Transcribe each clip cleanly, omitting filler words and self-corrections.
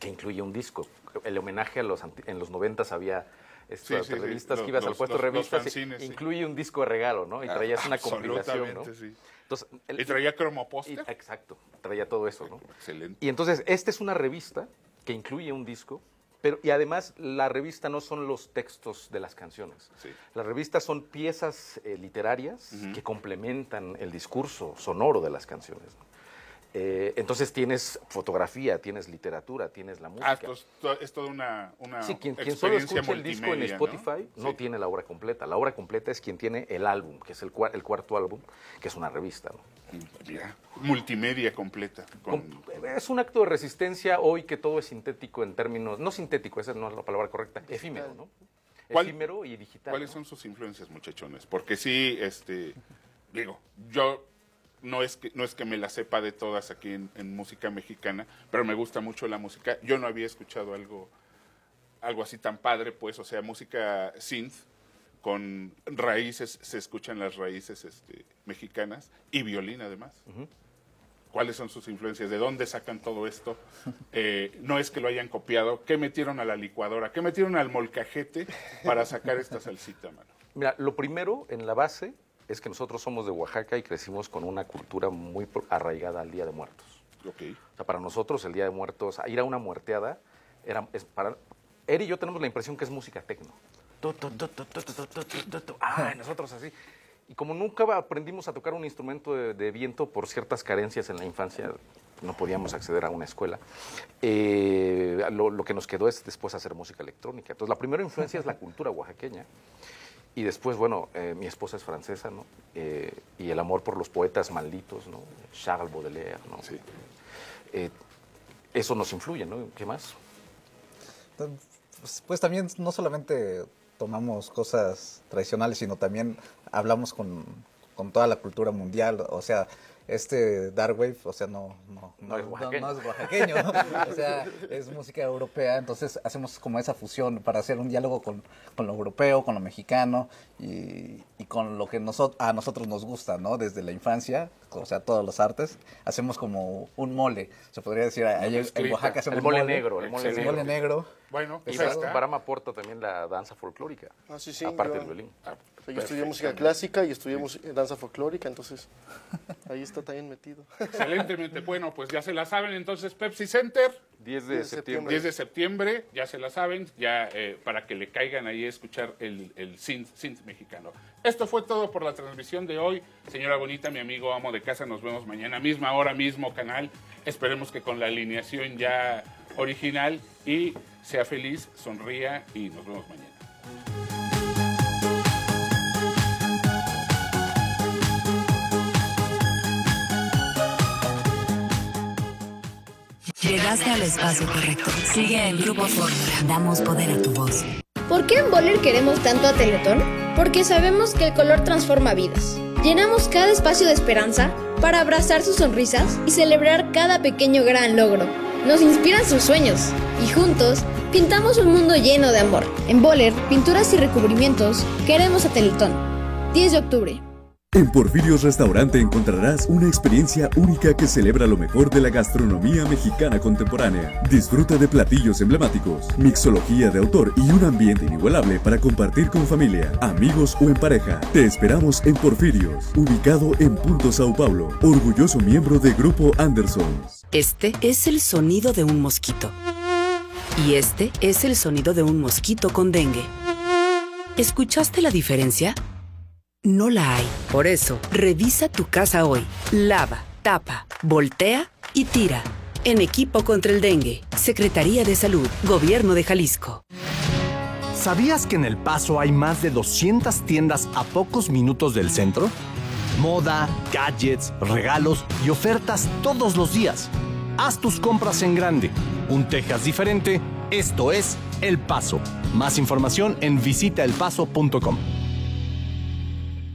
que incluye un disco. El homenaje en los 90s había revistas que ibas al puesto de revistas fanzines, incluye un disco de regalo, ¿no? Y traías una compilación, ¿no? Sí. Entonces, ¿Y traía cromopóster? Exacto, traía todo eso, ¿no? Excelente. Y entonces, esta es una revista que incluye un disco, y además la revista no son los textos de las canciones. Sí. La revista son piezas literarias que complementan el discurso sonoro de las canciones, ¿no? Entonces tienes fotografía, tienes literatura, tienes la música. Es toda una sí, quien experiencia solo escucha el disco en Spotify no sí. tiene la obra completa. La obra completa es quien tiene el álbum, que es el cuarto álbum, que es una revista, ¿no? Ya. Multimedia completa. Es un acto de resistencia hoy que todo es sintético en términos, no sintético, esa no es la palabra correcta, efímero, ¿no? Efímero y digital. ¿Cuáles son sus influencias, muchachones? Porque sí, digo, yo no es que me la sepa de todas aquí en música mexicana, pero me gusta mucho la música. Yo no había escuchado algo así tan padre, pues, o sea, música synth con raíces, se escuchan las raíces mexicanas y violín además. ¿Cuáles son sus influencias? ¿De dónde sacan todo esto? No es que lo hayan copiado. ¿Qué metieron a la licuadora? ¿Qué metieron al molcajete para sacar esta salsita, mano? Mira, lo primero en la base es que nosotros somos de Oaxaca y crecimos con una cultura muy arraigada al Día de Muertos. Okay. O sea, para nosotros el Día de Muertos, ir a una muerteada, Eri y yo tenemos la impresión que es música tecno. Nosotros así. Y como nunca aprendimos a tocar un instrumento de viento por ciertas carencias en la infancia, no podíamos acceder a una escuela, lo que nos quedó es después hacer música electrónica. Entonces, la primera influencia es la cultura oaxaqueña. Y después, bueno, mi esposa es francesa, ¿no? Y el amor por los poetas malditos, ¿no? Charles Baudelaire, ¿no? Sí. Eso nos influye, ¿no? ¿Qué más? Pues también no solamente tomamos cosas tradicionales, sino también hablamos con toda la cultura mundial. O sea, Dark Wave, o sea, no es oaxaqueño, ¿no? O sea, es música europea, entonces hacemos como esa fusión para hacer un diálogo con lo europeo, con lo mexicano y con lo que a nosotros nos gusta, ¿no? Desde la infancia, o sea, todas las artes, hacemos como un mole, se podría decir, en Oaxaca hacemos el mole negro. El mole negro. Bueno, y Barama aporta también la danza folclórica, sí, aparte del violín. Yo estudié música clásica y estudié danza folclórica, entonces ahí está también metido. Excelentemente. Bueno, pues ya se la saben, entonces Pepsi Center. 10 de septiembre. 10 de septiembre, ya se la saben, ya para que le caigan ahí a escuchar el synth mexicano. Esto fue todo por la transmisión de hoy. Señora bonita, mi amigo amo de casa, nos vemos mañana, misma hora, mismo canal. Esperemos que con la alineación ya original y sea feliz, sonría y nos vemos mañana. Llegaste al espacio correcto. Sigue el Grupo Fórmula. Damos poder a tu voz. ¿Por qué en Boller queremos tanto a Teletón? Porque sabemos que el color transforma vidas. Llenamos cada espacio de esperanza para abrazar sus sonrisas y celebrar cada pequeño gran logro. Nos inspiran sus sueños y juntos pintamos un mundo lleno de amor. En Boller, pinturas y recubrimientos, queremos a Teletón. 10 de octubre. En Porfirios Restaurante encontrarás una experiencia única que celebra lo mejor de la gastronomía mexicana contemporánea. Disfruta de platillos emblemáticos, mixología de autor y un ambiente inigualable para compartir con familia, amigos o en pareja. Te esperamos en Porfirios, ubicado en Punto Sao Paulo, orgulloso miembro de Grupo Anderson. Este es el sonido de un mosquito. Y este es el sonido de un mosquito con dengue. ¿Escuchaste la diferencia? No la hay. Por eso, revisa tu casa hoy. Lava, tapa, voltea y tira. En equipo contra el dengue. Secretaría de Salud. Gobierno de Jalisco. ¿Sabías que en El Paso hay más de 200 tiendas a pocos minutos del centro? Moda, gadgets, regalos y ofertas todos los días. Haz tus compras en grande. Un Texas diferente. Esto es El Paso. Más información en visitaelpaso.com.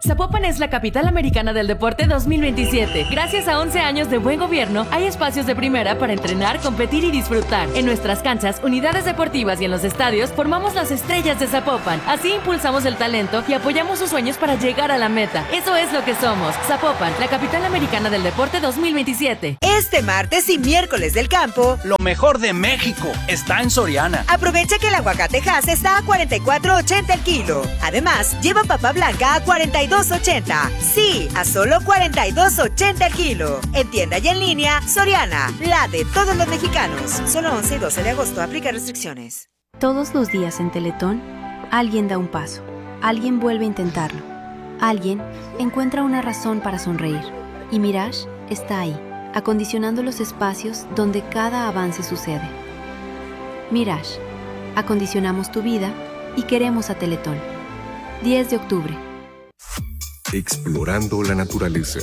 Zapopan es la capital americana del deporte 2027. Gracias a 11 años de buen gobierno, hay espacios de primera para entrenar, competir y disfrutar. En nuestras canchas, unidades deportivas y en los estadios, formamos las estrellas de Zapopan. Así impulsamos el talento y apoyamos sus sueños para llegar a la meta. Eso es lo que somos. Zapopan, la capital americana del deporte 2027. Este martes y miércoles del campo, lo mejor de México está en Soriana. Aprovecha que el aguacate Hass está a $44.80 el kilo. Además, lleva papa blanca a $42.80. Sí, a solo $42.80 el kilo. En tienda y en línea, Soriana, la de todos los mexicanos. Solo 11 y 12 de agosto. Aplica restricciones. Todos los días en Teletón, alguien da un paso. Alguien vuelve a intentarlo. Alguien encuentra una razón para sonreír. Y Mirage está ahí, acondicionando los espacios donde cada avance sucede. Mirage. Acondicionamos tu vida y queremos a Teletón. 10 de octubre. Explorando la naturaleza.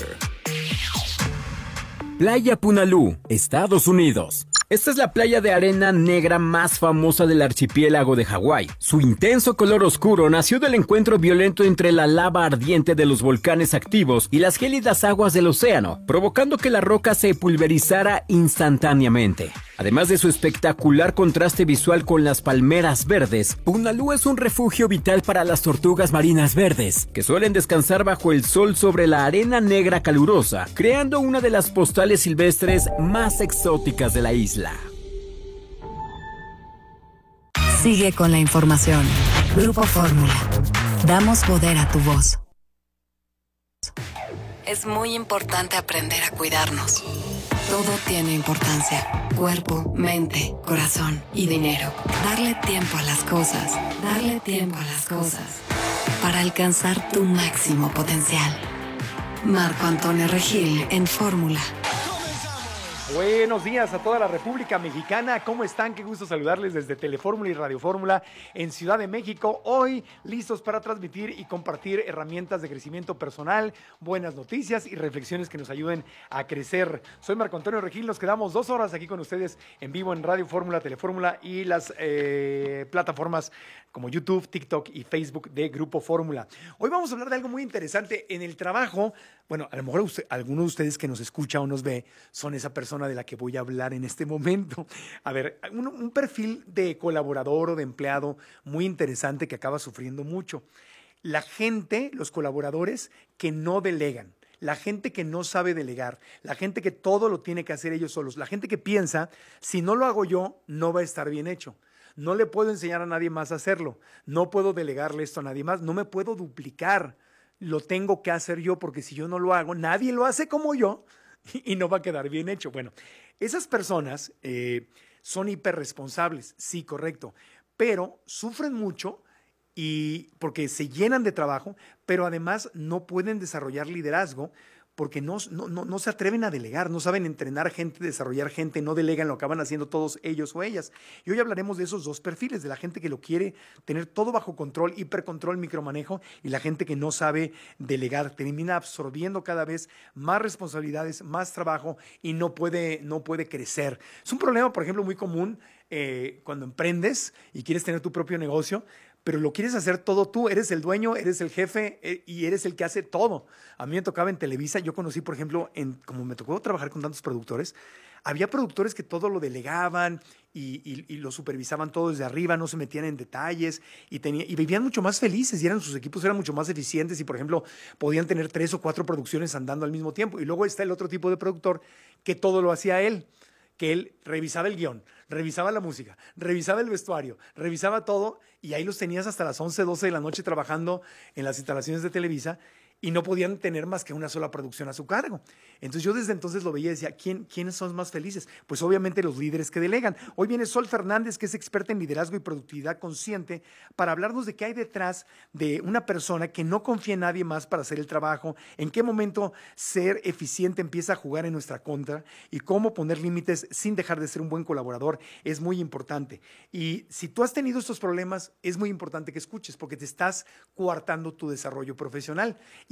Playa Punalú, Estados Unidos. Esta es la playa de arena negra más famosa del archipiélago de Hawái. Su intenso color oscuro nació del encuentro violento entre la lava ardiente de los volcanes activos y las gélidas aguas del océano, provocando que la roca se pulverizara instantáneamente. Además de su espectacular contraste visual con las palmeras verdes, Punalú es un refugio vital para las tortugas marinas verdes, que suelen descansar bajo el sol sobre la arena negra calurosa, creando una de las postales silvestres más exóticas de la isla. Sigue con la información. Grupo Fórmula. Damos poder a tu voz. Es muy importante aprender a cuidarnos. Todo tiene importancia. Cuerpo, mente, corazón y dinero. Darle tiempo a las cosas. Darle tiempo a las cosas. Para alcanzar tu máximo potencial. Marco Antonio Regil en Fórmula. Buenos días a toda la República Mexicana. ¿Cómo están? Qué gusto saludarles desde Telefórmula y Radio Fórmula en Ciudad de México. Hoy listos para transmitir y compartir herramientas de crecimiento personal, buenas noticias y reflexiones que nos ayuden a crecer. Soy Marco Antonio Regil. Nos quedamos 2 horas aquí con ustedes en vivo en Radio Fórmula, Telefórmula y las plataformas como YouTube, TikTok y Facebook de Grupo Fórmula. Hoy vamos a hablar de algo muy interesante en el trabajo. Bueno, a lo mejor alguno de ustedes que nos escucha o nos ve son esa persona de la que voy a hablar en este momento. A ver, un perfil de colaborador o de empleado muy interesante que acaba sufriendo mucho. La gente, los colaboradores que no delegan. La gente que no sabe delegar, la gente que todo lo tiene que hacer ellos solos, la gente que piensa, si no lo hago yo, no va a estar bien hecho. No le puedo enseñar a nadie más a hacerlo, no puedo delegarle esto a nadie más, no me puedo duplicar, lo tengo que hacer yo porque si yo no lo hago, nadie lo hace como yo y no va a quedar bien hecho. Bueno, esas personas son hiperresponsables, sí, correcto, pero sufren mucho y porque se llenan de trabajo, pero además no pueden desarrollar liderazgo porque no se atreven a delegar, no saben entrenar gente, desarrollar gente, no delegan, lo acaban haciendo todos ellos o ellas. Y hoy hablaremos de esos dos perfiles, de la gente que lo quiere tener todo bajo control, hipercontrol, micromanejo, y la gente que no sabe delegar, termina absorbiendo cada vez más responsabilidades, más trabajo y no puede crecer. Es un problema, por ejemplo, muy común cuando emprendes y quieres tener tu propio negocio, pero lo quieres hacer todo tú, eres el dueño, eres el jefe y eres el que hace todo. A mí me tocaba en Televisa, yo conocí, por ejemplo, como me tocó trabajar con tantos productores, había productores que todo lo delegaban y lo supervisaban todo desde arriba, no se metían en detalles y vivían mucho más felices y sus equipos eran mucho más eficientes y, por ejemplo, podían tener 3 o 4 producciones andando al mismo tiempo. Y luego está el otro tipo de productor que todo lo hacía él, que él revisaba el guión, revisaba la música, revisaba el vestuario, revisaba todo y ahí los tenías hasta las 11, 12 de la noche trabajando en las instalaciones de Televisa y no podían tener más que una sola producción a su cargo. Entonces yo desde entonces lo veía y decía, ¿quiénes son más felices? Pues obviamente los líderes que delegan. Hoy viene Sol Fernández, que es experta en liderazgo y productividad consciente, para hablarnos de qué hay detrás de una persona que no confía en nadie más para hacer el trabajo, en qué momento ser eficiente empieza a jugar en nuestra contra y cómo poner límites sin dejar de ser un buen colaborador es muy importante. Y si tú has tenido estos problemas, es muy importante que escuches porque te estás coartando tu desarrollo profesional.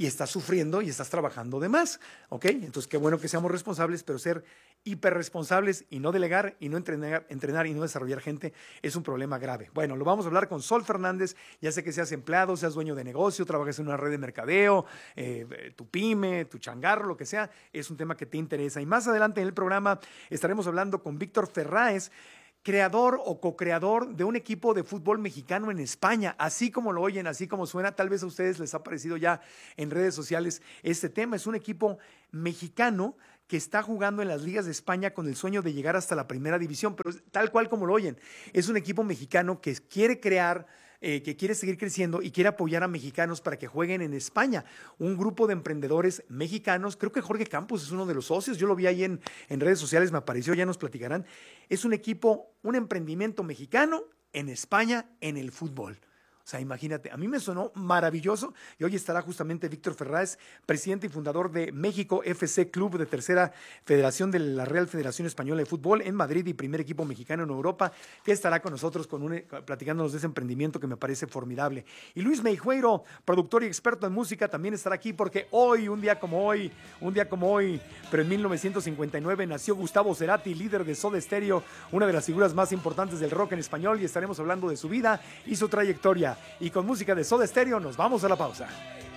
y estás sufriendo y estás trabajando de más, ¿ok? Entonces, qué bueno que seamos responsables, pero ser hiperresponsables y no delegar y no entrenar y no desarrollar gente es un problema grave. Bueno, lo vamos a hablar con Sol Fernández. Ya sé que seas empleado, seas dueño de negocio, trabajes en una red de mercadeo, tu pyme, tu changarro, lo que sea, es un tema que te interesa. Y más adelante en el programa estaremos hablando con Víctor Ferráez, creador o co-creador de un equipo de fútbol mexicano en España, así como lo oyen, así como suena. Tal vez a ustedes les ha aparecido ya en redes sociales este tema. Es un equipo mexicano que está jugando en las ligas de España con el sueño de llegar hasta la primera división, pero tal cual como lo oyen, es un equipo mexicano que quiere crear, que quiere seguir creciendo y quiere apoyar a mexicanos para que jueguen en España. Un grupo de emprendedores mexicanos, creo que Jorge Campos es uno de los socios, yo lo vi ahí en redes sociales, me apareció, ya nos platicarán. Es un equipo, un emprendimiento mexicano en España en el fútbol. O sea, imagínate, a mí me sonó maravilloso y hoy estará justamente Víctor Ferráez, presidente y fundador de México FC Club de Tercera Federación de la Real Federación Española de Fútbol en Madrid y primer equipo mexicano en Europa, que estará con nosotros platicándonos de ese emprendimiento que me parece formidable. Y Luis Meijueiro, productor y experto en música, también estará aquí porque hoy, un día como hoy, pero en 1959 nació Gustavo Cerati, líder de Soda Stereo, una de las figuras más importantes del rock en español, y estaremos hablando de su vida y su trayectoria. Y con música de Soda Stereo nos vamos a la pausa.